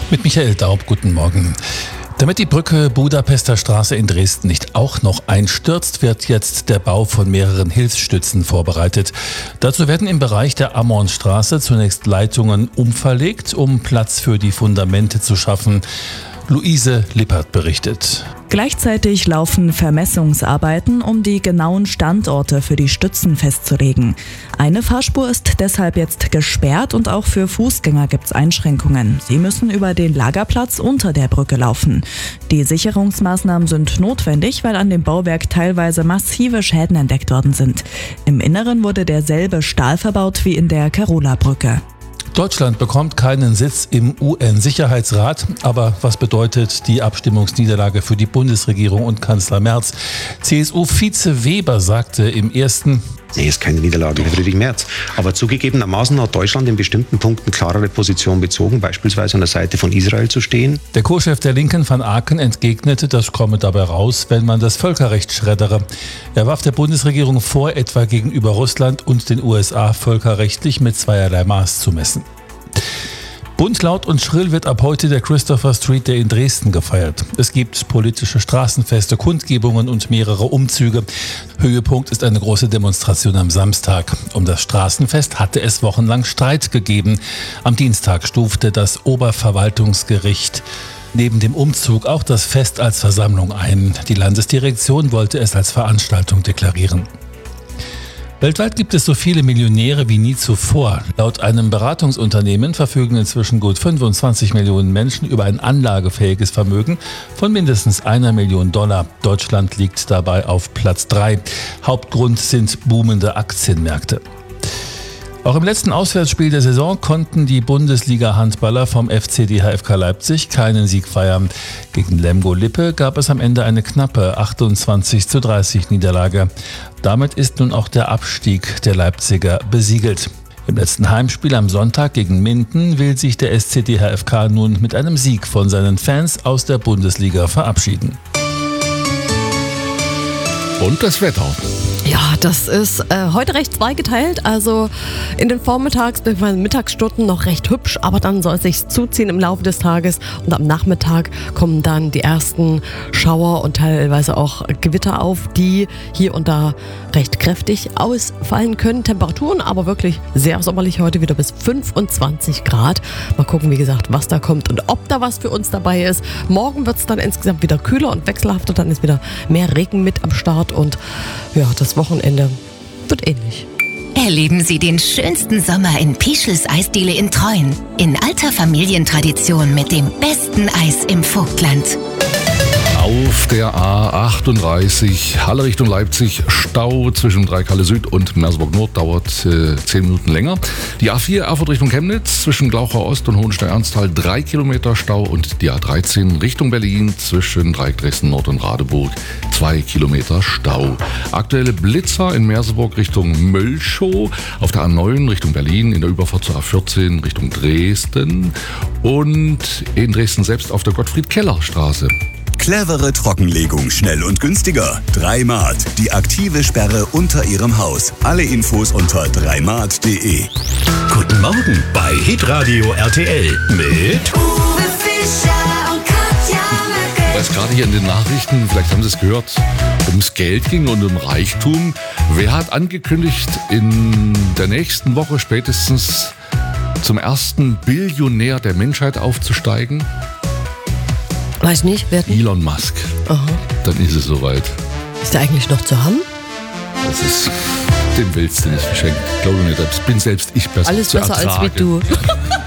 Mit Michael Daub, guten Morgen. Damit die Brücke Budapester Straße in Dresden nicht auch noch einstürzt, wird jetzt der Bau von mehreren Hilfsstützen vorbereitet. Dazu werden im Bereich der Ammonsstraße zunächst Leitungen umverlegt, um Platz für die Fundamente zu schaffen. Luise Lippert berichtet. Gleichzeitig laufen Vermessungsarbeiten, um die genauen Standorte für die Stützen festzulegen. Eine Fahrspur ist deshalb jetzt gesperrt und auch für Fußgänger gibt es Einschränkungen. Sie müssen über den Lagerplatz unter der Brücke laufen. Die Sicherungsmaßnahmen sind notwendig, weil an dem Bauwerk teilweise massive Schäden entdeckt worden sind. Im Inneren wurde derselbe Stahl verbaut wie in der Carola-Brücke. Deutschland bekommt keinen Sitz im UN-Sicherheitsrat. Aber was bedeutet die Abstimmungsniederlage für die Bundesregierung und Kanzler Merz? CSU-Vize Weber sagte im ersten: Nee, ist keine Niederlage für Friedrich Merz. Aber zugegebenermaßen hat Deutschland in bestimmten Punkten klarere Position bezogen, beispielsweise an der Seite von Israel zu stehen. Der Co-Chef der Linken, Van Aken, entgegnete, das komme dabei raus, wenn man das Völkerrecht schreddere. Er warf der Bundesregierung vor, etwa gegenüber Russland und den USA völkerrechtlich mit zweierlei Maß zu messen. Bunt, laut und schrill wird ab heute der Christopher Street Day in Dresden gefeiert. Es gibt politische Straßenfeste, Kundgebungen und mehrere Umzüge. Höhepunkt ist eine große Demonstration am Samstag. Um das Straßenfest hatte es wochenlang Streit gegeben. Am Dienstag stufte das Oberverwaltungsgericht neben dem Umzug auch das Fest als Versammlung ein. Die Landesdirektion wollte es als Veranstaltung deklarieren. Weltweit gibt es so viele Millionäre wie nie zuvor. Laut einem Beratungsunternehmen verfügen inzwischen gut 25 Millionen Menschen über ein anlagefähiges Vermögen von mindestens $1 Million. Deutschland liegt dabei auf Platz 3. Hauptgrund sind boomende Aktienmärkte. Auch im letzten Auswärtsspiel der Saison konnten die Bundesliga-Handballer vom FC DHFK Leipzig keinen Sieg feiern. Gegen Lemgo Lippe gab es am Ende eine knappe 28:30 Niederlage. Damit ist nun auch der Abstieg der Leipziger besiegelt. Im letzten Heimspiel am Sonntag gegen Minden will sich der SC DHFK nun mit einem Sieg von seinen Fans aus der Bundesliga verabschieden. Und das Wetter. Ja, das ist heute recht zweigeteilt, also in den Vormittags- bzw. Mittagsstunden noch recht hübsch, aber dann soll es sich zuziehen im Laufe des Tages und am Nachmittag kommen dann die ersten Schauer und teilweise auch Gewitter auf, die hier und da recht kräftig ausfallen können. Temperaturen aber wirklich sehr sommerlich heute, wieder bis 25 Grad. Mal gucken, wie gesagt, was da kommt und ob da was für uns dabei ist. Morgen wird es dann insgesamt wieder kühler und wechselhafter, dann ist wieder mehr Regen mit am Start und ja, das Wochenende wird ähnlich. Erleben Sie den schönsten Sommer in Pischels Eisdiele in Treuen. In alter Familientradition mit dem besten Eis im Vogtland. Auf der A38 Halle Richtung Leipzig Stau zwischen Dreikalle Süd und Merseburg Nord dauert 10 Minuten länger. Die A4 Erfurt Richtung Chemnitz zwischen Glauchau Ost und Hohenstein-Ernsthal 3 Kilometer Stau und die A13 Richtung Berlin zwischen Dreieck Dresden Nord und Radeburg 2 Kilometer Stau. Aktuelle Blitzer in Merseburg Richtung Mölschow, auf der A9 Richtung Berlin, in der Überfahrt zur A14 Richtung Dresden und in Dresden selbst auf der Gottfried-Keller-Straße. Clevere Trockenlegung, schnell und günstiger. 3Mart, die aktive Sperre unter Ihrem Haus. Alle Infos unter 3mart.de. Guten Morgen bei Hitradio RTL mit Uwe Fischer und Katja Möcke. Weil es gerade hier in den Nachrichten, vielleicht haben Sie es gehört, ums Geld ging und um Reichtum. Wer hat angekündigt, in der nächsten Woche spätestens zum ersten Billionär der Menschheit aufzusteigen? Weiß nicht, wer denn? Elon Musk. Aha. Dann ist es soweit. Ist der eigentlich noch zu haben? Das ist dem willst du nicht geschenkt. Glaube mir, das bin selbst ich besser Alles zu besser ertragen. als wie du.